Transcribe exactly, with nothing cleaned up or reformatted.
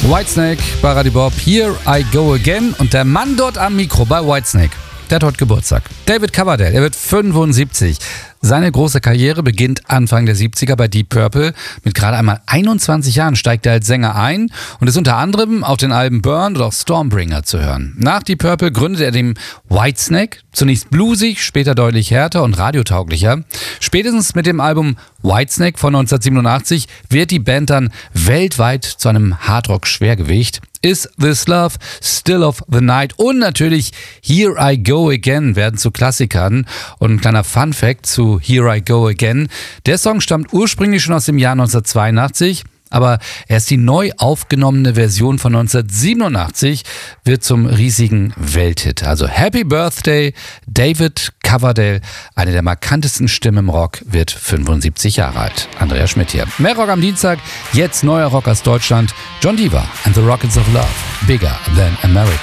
Whitesnake bei Radio Bob, Here I Go Again. Und der Mann dort am Mikro bei Whitesnake, der hat heute Geburtstag. David Coverdale, er wird fünfundsiebzig. Seine große Karriere beginnt Anfang der siebziger bei Deep Purple. Mit gerade einmal einundzwanzig Jahren steigt er als Sänger ein und ist unter anderem auf den Alben Burn oder auch Stormbringer zu hören. Nach Deep Purple gründet er den Whitesnake, zunächst bluesig, später deutlich härter und radiotauglicher. Spätestens mit dem Album Whitesnake von neunzehnhundertsiebenundachtzig wird die Band dann weltweit zu einem Hardrock-Schwergewicht. Is This Love, Still of the Night und natürlich Here I Go Again werden zu Klassikern. Und ein kleiner Fun-Fact zu Here I Go Again. Der Song stammt ursprünglich schon aus dem Jahr neunzehnhundertzweiundachtzig, aber erst die neu aufgenommene Version von neunzehnhundertsiebenundachtzig wird zum riesigen Welthit. Also Happy Birthday, David Coverdale, eine der markantesten Stimmen im Rock, wird fünfundsiebzig Jahre alt. Andrea Schmidt hier. Mehr Rock am Dienstag, jetzt neuer Rock aus Deutschland. John Deaver and the Rockets of Love, Bigger Than America.